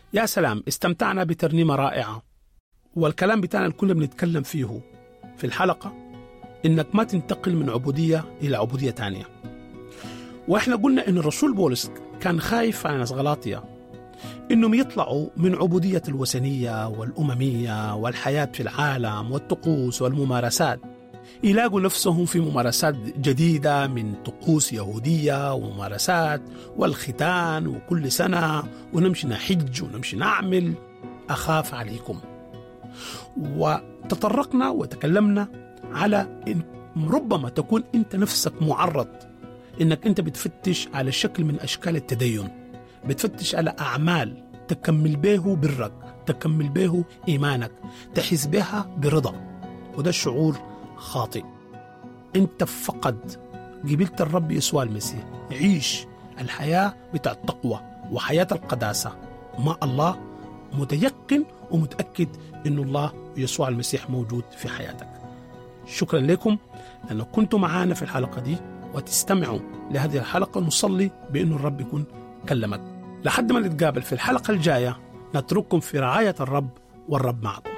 يا سلام، استمتعنا بترنيمة رائعة، والكلام بتاعنا اللي كنا بنتكلم فيه في الحلقة إنك ما تنتقل من عبودية إلى عبودية تانية. وإحنا قلنا إن الرسول بولس كان خايف على ناس غلاطية إنهم يطلعوا من عبودية الوثنية والأممية والحياة في العالم والطقوس والممارسات، يلاقوا نفسهم في ممارسات جديدة من طقوس يهودية وممارسات والختان وكل سنة ونمشي نحج ونمشي نعمل. أخاف عليكم. وتطرقنا وتكلمنا على إن ربما تكون أنت نفسك معرض إنك أنت بتفتش على شكل من أشكال التدين، بتفتش على أعمال تكمل به برك، تكمل به إيمانك، تحس بها برضا، وده الشعور خاطئ. أنت فقد قبلت الرب يسوع المسيح، عيش الحياة بتاع التقوى وحياة القداسة مع الله، متيقن ومتأكد إن الله يسوع المسيح موجود في حياتك. شكرا لكم لأنه كنتم معانا في الحلقة دي، وتستمعوا لهذه الحلقة. نصلي بأن الرب يكون كلمك. لحد ما نتقابل في الحلقة الجاية، نترككم في رعاية الرب، والرب معكم.